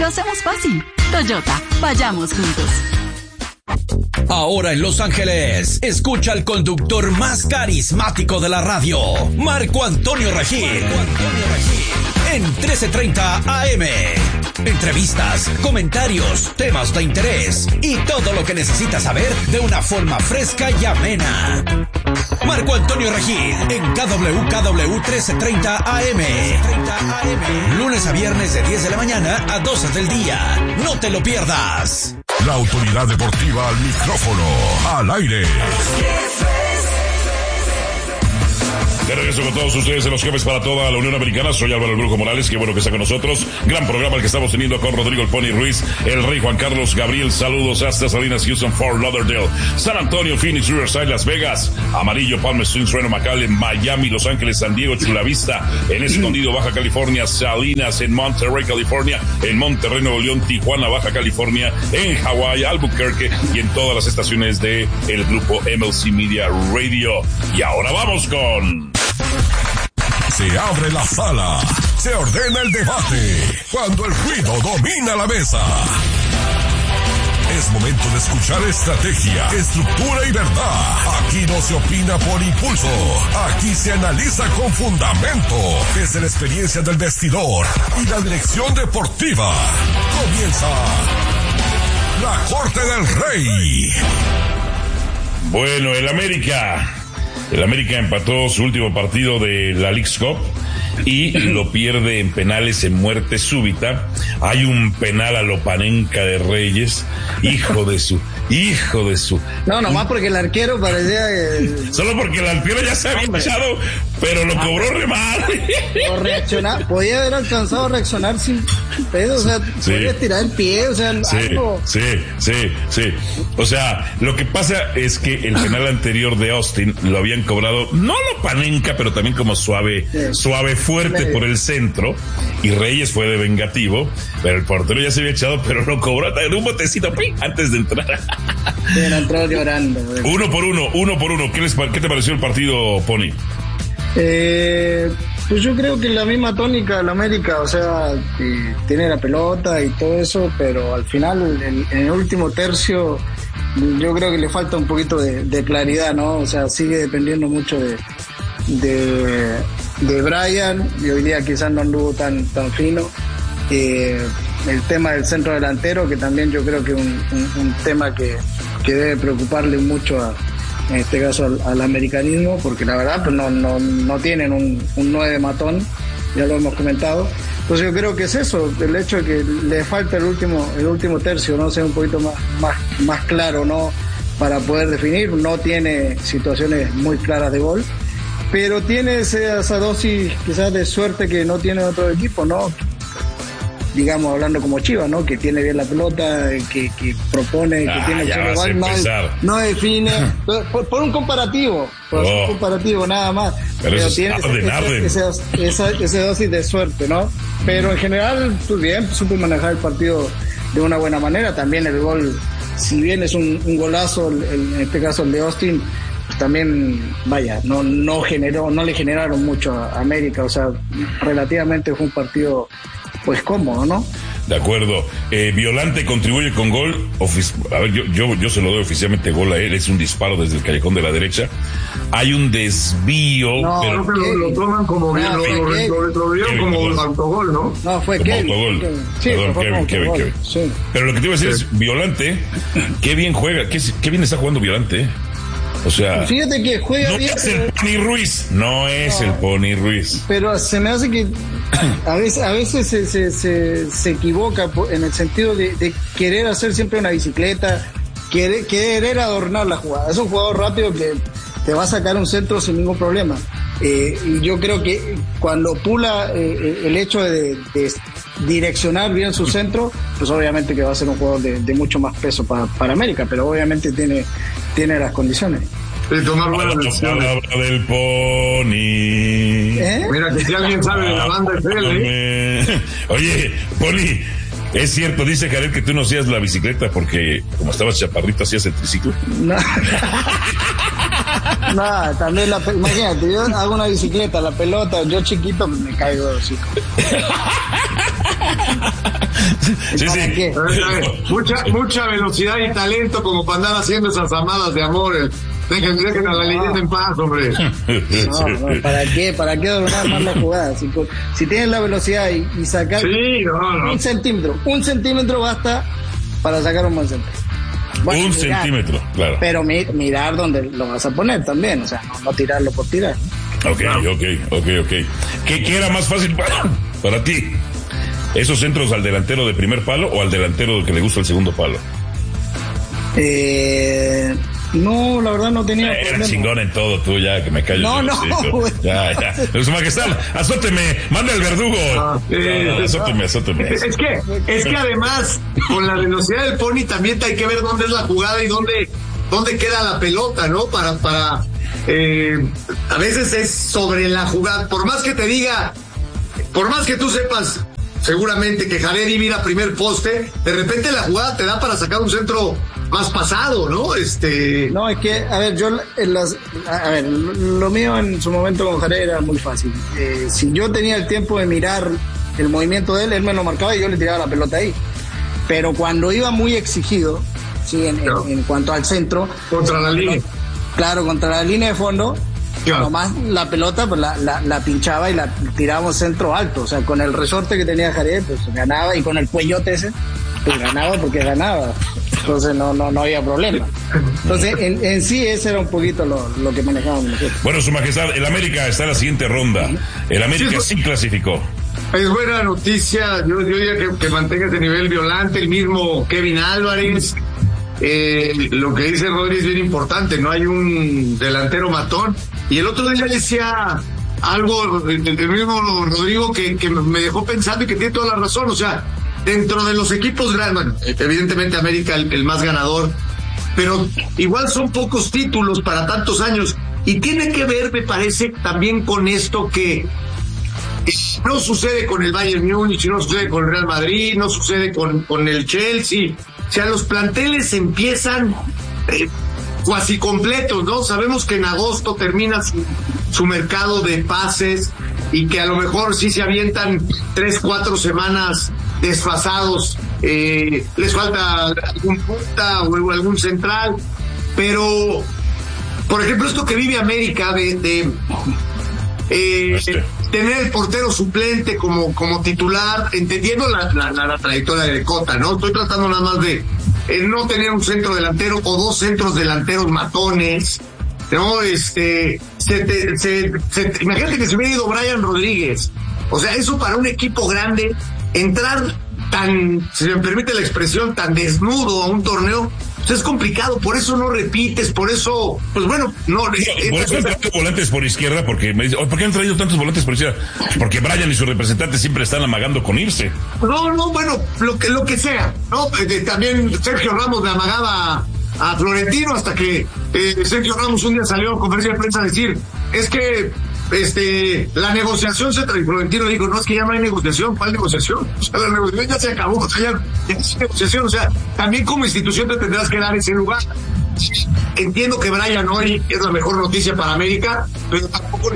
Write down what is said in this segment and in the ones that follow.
Lo hacemos fácil. Toyota, vayamos juntos. Ahora en Los Ángeles, escucha al conductor más carismático de la radio, Marco Antonio Regil. En 1330 AM. Entrevistas, comentarios, temas de interés y todo lo que necesitas saber de una forma fresca y amena. Marco Antonio Regil en KWKW 1330 AM. Lunes a viernes de 10 de la mañana a 12 del día. No te lo pierdas. La autoridad deportiva al micrófono, al aire. De regreso con todos ustedes en los jefes para toda la Unión Americana. Soy Álvaro El Brujo Morales, qué bueno que está con nosotros. Gran programa el que estamos teniendo con Rodrigo El Pony Ruiz, el Rey Juan Carlos Gabriel. Saludos hasta Salinas, Houston, Fort Lauderdale, San Antonio, Phoenix, Riverside, Las Vegas, Amarillo, Palm Springs, Reno, McAllen, Miami, Los Ángeles, San Diego, Chula Vista, en Escondido, Baja California, Salinas, en Monterrey, California, en Monterrey, Nuevo León, Tijuana, Baja California, en Hawái, Albuquerque y en todas las estaciones de el grupo MLC Media Radio. Y ahora vamos con... Se abre la sala, se ordena el debate, cuando el ruido domina la mesa. Es momento de escuchar estrategia, estructura y verdad. Aquí no se opina por impulso, aquí se analiza con fundamento, desde la experiencia del vestidor y la dirección deportiva. Comienza la Corte del Rey. Bueno, el América empató su último partido de la Leagues Cup y lo pierde en penales en muerte súbita. Hay un penal a Lopanenka de Reyes, hijo de su. No, nomás porque el arquero parecía... Solo porque el arquero ya se había echado, pero lo cobró re mal. O reaccionar, podía haber alcanzado a reaccionar sin pedo, o sea, sí. Podía tirar el pie, o sea, sí, algo. Sí. O sea, lo que pasa es que el penal anterior de Austin lo habían cobrado, no Lopanenka, pero también como suave fuerte por el centro, y Reyes fue de vengativo, pero el portero ya se había echado, pero lo cobró de un botecito antes de entrar. Sí, entró llorando. Uno por uno. ¿Qué te pareció el partido, Pony? Pues yo creo que la misma tónica de la América, o sea, tiene la pelota y todo eso, pero al final, en el último tercio, yo creo que le falta un poquito de claridad, ¿no? O sea, sigue dependiendo mucho de Brian, y hoy día quizás no anduvo tan fino. El tema del centro delantero, que también yo creo que es un tema que debe preocuparle mucho en este caso al americanismo, porque la verdad pues no tienen un 9 matón, ya lo hemos comentado. Entonces yo creo que es eso, el hecho de que le falta el último tercio, no sea un poquito más claro, ¿no? Para poder definir. No tiene situaciones muy claras de gol, pero tiene esa dosis quizás de suerte que no tiene otro equipo, ¿no? Digamos, hablando como Chivas, ¿no? Que tiene bien la pelota, que propone, que tiene opciones mal, no define. Por un comparativo, nada más. Pero tiene esa dosis de suerte, ¿no? Pero en general, pues bien, supo manejar el partido de una buena manera. También el gol, si bien es un golazo, en este caso el de Austin, pues también, vaya, no le generaron mucho a América. O sea, relativamente fue un partido pues cómodo, ¿no? De acuerdo. Violante contribuye con gol. A ver, yo se lo doy oficialmente gol a él. Es un disparo desde el callejón de la derecha. Hay un desvío. No, pero lo toman como bien, lo vieron como autogol, ¿no? No, fue como Kevin. Autogol. Sí, Perdón, Kevin. Sí. Pero lo que te iba a decir es, Violante, qué bien juega, qué bien está jugando Violante, O sea, fíjate que juega no bien. Es el Pony Ruiz, no es el Pony Ruiz. Pero se me hace que a veces se equivoca en el sentido de querer hacer siempre una bicicleta, querer adornar la jugada. Es un jugador rápido que te va a sacar un centro sin ningún problema. Y yo creo que cuando Pula el hecho de direccionar bien su centro, pues obviamente que va a ser un jugador de mucho más peso para América, pero obviamente tiene las condiciones. De tomar buenas decisiones. Palabra del Pony. Mira, que si alguien sabe de la banda es él, Oye, Pony, es cierto, dice Jared que tú no hacías la bicicleta porque como estabas chaparrito hacías el triciclo. No, también imagínate, yo hago una bicicleta, la pelota, yo chiquito me caigo de hocico. Sí. Mucha velocidad y talento como para andar haciendo esas amadas de amor. Dejen a la leyenda en paz, hombre. No, ¿para qué dominar más la jugada? Si tienes la velocidad y sacar un centímetro basta para sacar un buen centro. Bueno, un centímetro, claro. Pero mirar dónde lo vas a poner también, o sea, no tirarlo por tirar. Ok. ¿Qué era más fácil para ti? ¿Esos centros al delantero de primer palo o al delantero que le gusta el segundo palo? No, la verdad no tenía Era problema. chingón en todo, tú ya, que me calles. Ya. Su majestad, azóteme, manda el verdugo. Azóteme. Es que además, con la velocidad del pony también hay que ver dónde es la jugada y dónde queda la pelota, ¿no? Para a veces es sobre la jugada. Por más que te diga, por más que tú sepas seguramente que Jared iba a ir a primer poste, de repente la jugada te da para sacar un centro más pasado, ¿no? No, es que, a ver, lo mío en su momento con Jared era muy fácil. Si yo tenía el tiempo de mirar el movimiento de él me lo marcaba y yo le tiraba la pelota ahí. Pero cuando iba muy exigido, sí, en cuanto al centro. Contra la línea. Claro, contra la línea de fondo. Claro. Nomás la pelota pues la pinchaba y la tirábamos centro alto, o sea, con el resorte que tenía Jared pues ganaba, y con el cuellote ese pues ganaba porque ganaba, entonces no había problema. Entonces en sí ese era un poquito lo que manejábamos nosotros. Bueno, su majestad, el América está en la siguiente ronda. El América sí clasificó. Es buena noticia, yo diría que mantenga ese nivel violante, el mismo Kevin Álvarez. Lo que dice Rodri es bien importante, no hay un delantero matón. Y el otro día decía algo el mismo Rodrigo que me dejó pensando y que tiene toda la razón. O sea, dentro de los equipos grandes, bueno, evidentemente América el más ganador, pero igual son pocos títulos para tantos años. Y tiene que ver, me parece, también con esto que no sucede con el Bayern Múnich, no sucede con el Real Madrid, no sucede con el Chelsea. O sea, los planteles empiezan cuasi completos, ¿no? Sabemos que en agosto termina su mercado de pases y que a lo mejor sí se avientan 3-4 semanas desfasados. Les falta algún punta o algún central, pero por ejemplo esto que vive América de tener el portero suplente como titular, entendiendo la trayectoria de Cota, ¿no? Estoy tratando nada más de no tener un centro delantero o dos centros delanteros matones, ¿no? Imagínate que se hubiera ido Brian Rodríguez. O sea, eso para un equipo grande, entrar tan, si me permite la expresión, tan desnudo a un torneo, pues es complicado, por eso no repites, por eso, pues bueno, no. Por eso han traído volantes por izquierda, porque me dicen, ¿por qué han traído tantos volantes por izquierda? Porque Brian y sus representantes siempre están amagando con irse. No, bueno, lo que sea, ¿no? También Sergio Ramos le amagaba a Florentino hasta que Sergio Ramos un día salió a conferencia de prensa a decir, es que la negociación se trae. Florentino dijo, no, es que ya no hay negociación. ¿Cuál negociación? O sea, la negociación ya se acabó, o sea, ya es negociación, o sea, también como institución te tendrás que dar ese lugar. Entiendo que Brian hoy es la mejor noticia para América, pero tampoco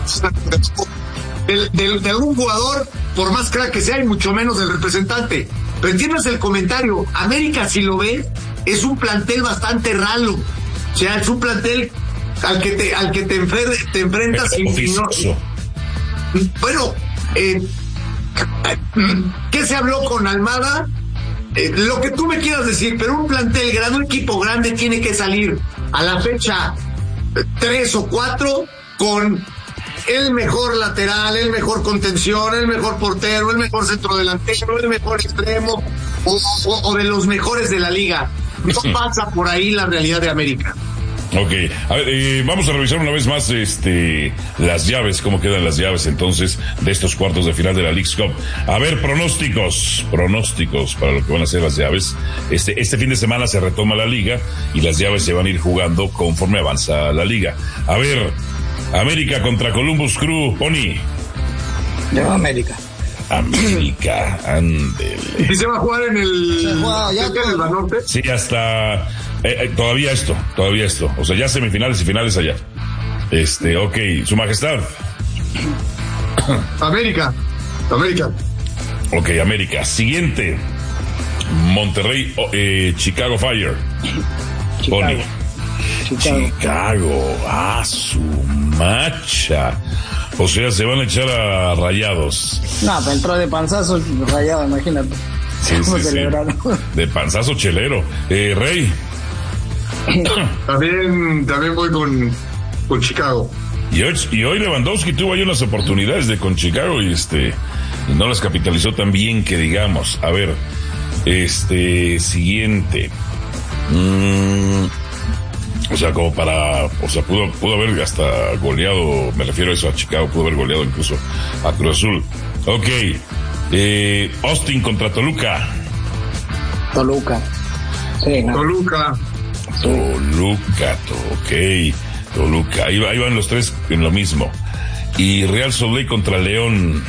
de algún jugador, por más crack que sea, y mucho menos del representante. Pero entiendas el comentario, América, si lo ves, es un plantel bastante ralo, o sea, es un plantel al que te enfrentas y no. Bueno, ¿qué se habló con Almada? Lo que tú me quieras decir, pero un plantel grande, un equipo grande tiene que salir a la fecha 3 o 4 con el mejor lateral, el mejor contención, el mejor portero, el mejor centrodelantero, el mejor extremo o de los mejores de la liga. No pasa por ahí la realidad de América. Ok, a ver, vamos a revisar una vez más las llaves, cómo quedan las llaves entonces de estos cuartos de final de la Leagues Cup. A ver, pronósticos para lo que van a ser las llaves. Este fin de semana se retoma la liga y las llaves se van a ir jugando conforme avanza la liga. A ver, América contra Columbus Crew, Pony. Lleva América, ándele. ¿Y se va a jugar en el norte? Sí, hasta todavía esto. O sea, ya semifinales y finales allá. Ok, Su Majestad. América. Ok, América. Siguiente. Monterrey, Chicago Fire. Pony. Chicago. Su macha. O sea, se van a echar a Rayados. No, pero entró de panzazo Rayado, imagínate. Sí, ¿Cómo sí, celebraron? De panzazo chelero. Rey. También voy con Chicago. Y hoy Lewandowski tuvo ahí unas oportunidades con Chicago y no las capitalizó tan bien que digamos. A ver, siguiente. O sea, pudo haber hasta goleado, me refiero a eso, a Chicago, pudo haber goleado incluso a Cruz Azul. Ok, Austin contra Toluca. Toluca. Sí, no. Toluca, ok. Toluca, ahí van los tres en lo mismo. Y Real Salt Lake contra León.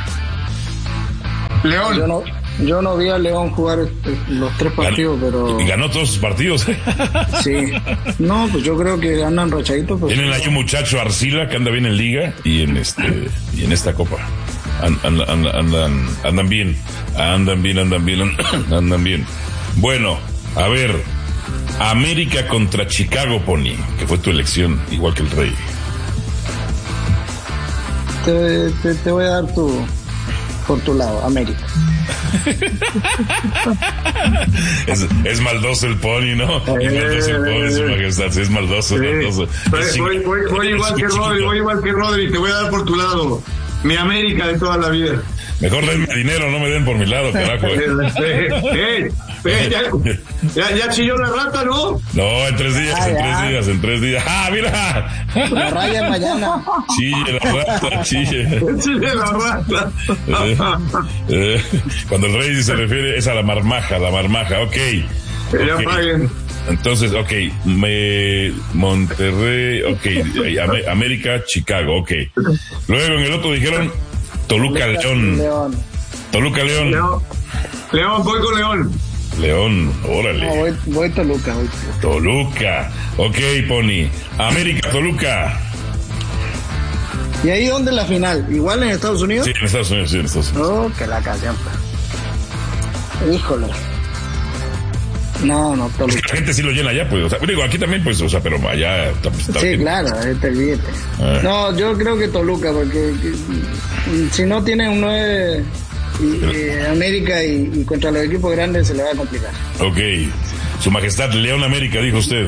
Yo no vi a León jugar los 3 partidos, pero... Y ganó todos sus partidos. Sí. No, pues yo creo que andan rachaditos. Pues... Tienen ahí un muchacho Arcila que anda bien en liga y en esta copa. Andan bien. Bueno, a ver, América contra Chicago, Pony, que fue tu elección, igual que el Rey. Te voy a dar por tu lado, América. Es maldoso el Pony, ¿no? Es maldoso el Pony, su majestad, es maldoso. Voy igual que Rodri, te voy a dar por tu lado. Mi América de toda la vida. Mejor denme dinero, no me den por mi lado, carajo. Ya chilló la rata, ¿no? No, en 3 días. ¡Ah, mira! La raya mañana. Chille la rata. Chille la rata. Cuando el Rey se refiere es a la marmaja, ok. Ya paguen. Entonces, ok, Monterrey, ok, América, Chicago, ok. Luego en el otro dijeron Toluca, León. León, voy con León. León, órale. No, voy Toluca. Toluca, ok, Pony. América, Toluca. ¿Y ahí dónde es la final? ¿Igual en Estados Unidos? Sí, en Estados Unidos. Oh, que la canción. Híjole. No, Toluca. La gente sí lo llena allá, pues, o sea, digo, aquí también, pues, o sea, pero allá está sí, bien. claro, te olvídate. No, yo creo que Toluca, porque si no tiene un 9 América y contra los equipos grandes se le va a complicar. Ok, Su Majestad, León América, dijo usted.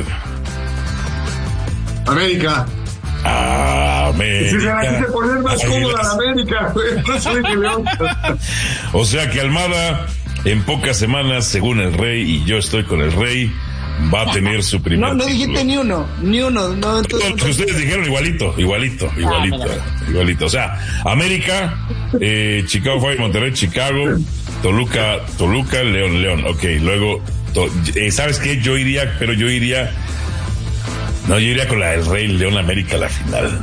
América. América. Si se la quise poner más cómoda la América, no soy de León. O sea que Almada, en pocas semanas, según el Rey, y yo estoy con el Rey, va a tener su primer No dijiste ni uno. No, entonces... Ustedes dijeron igualito. O sea, América, Chicago Fire, Monterrey, Chicago, Toluca, León. Ok, luego, ¿sabes qué? Yo iría con la del Rey, León América, la final.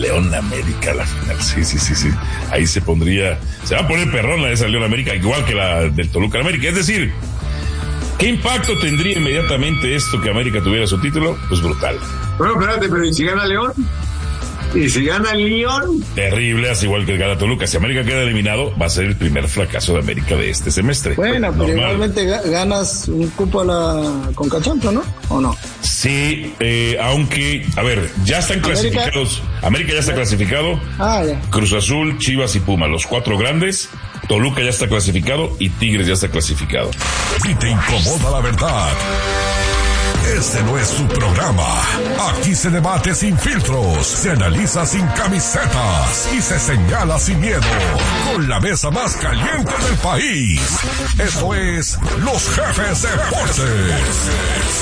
Sí. Ahí se va a poner perrona esa León América, igual que la del Toluca América. Es decir, ¿qué impacto tendría inmediatamente esto que América tuviera su título? Pues brutal. Bueno, espérate, pero ¿y si gana León? ¿Y si gana León? Terrible, así igual que gana Toluca. Si América queda eliminado, va a ser el primer fracaso de América de este semestre. Bueno, pero igualmente ganas un cupo a la CONCACHAMPIONS, ¿no? ¿O no? Sí, aunque, a ver, ya están clasificados. América ya está clasificado. Ya. Cruz Azul, Chivas y Puma, los 4 grandes. Toluca ya está clasificado y Tigres ya está clasificado. Si te incomoda la verdad, este no es su programa. Aquí se debate sin filtros, se analiza sin camisetas y se señala sin miedo. Con la mesa más caliente del país. Eso es Los Jefes Deportes.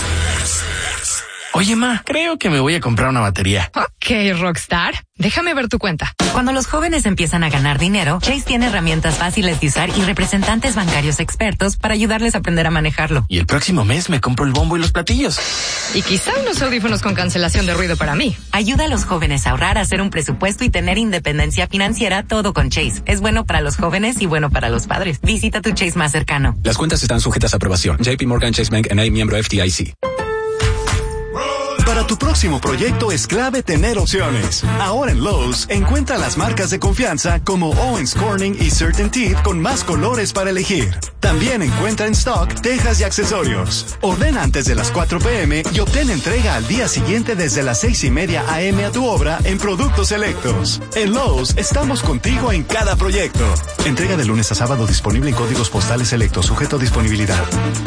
Oye, ma, creo que me voy a comprar una batería. Ok, Rockstar. Déjame ver tu cuenta. Cuando los jóvenes empiezan a ganar dinero, Chase tiene herramientas fáciles de usar y representantes bancarios expertos para ayudarles a aprender a manejarlo. Y el próximo mes me compro el bombo y los platillos. Y quizá unos audífonos con cancelación de ruido para mí. Ayuda a los jóvenes a ahorrar, a hacer un presupuesto y tener independencia financiera, todo con Chase. Es bueno para los jóvenes y bueno para los padres. Visita tu Chase más cercano. Las cuentas están sujetas a aprobación. JP Morgan Chase Bank N.A., miembro FDIC. Para tu próximo proyecto es clave tener opciones. Ahora en Lowe's, encuentra las marcas de confianza como Owens Corning y CertainTeed con más colores para elegir. También encuentra en stock tejas y accesorios. Ordena antes de las 4 p.m. y obtén entrega al día siguiente desde las 6:30 a.m. a tu obra en productos selectos. En Lowe's estamos contigo en cada proyecto. Entrega de lunes a sábado disponible en códigos postales selectos, sujeto a disponibilidad.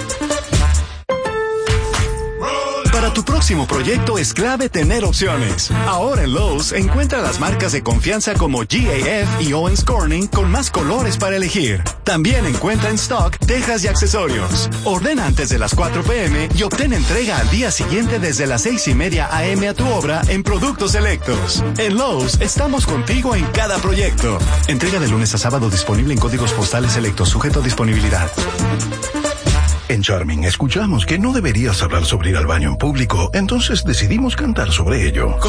Para tu próximo proyecto es clave tener opciones. Ahora en Lowe's encuentra las marcas de confianza como GAF y Owens Corning con más colores para elegir. También encuentra en stock tejas y accesorios. Ordena antes de las 4 p.m. y obtén entrega al día siguiente desde las 6:30 a.m. a tu obra en productos selectos. En Lowe's estamos contigo en cada proyecto. Entrega de lunes a sábado disponible en códigos postales selectos, sujeto a disponibilidad. En Charming escuchamos que no deberías hablar sobre ir al baño en público, entonces decidimos cantar sobre ello.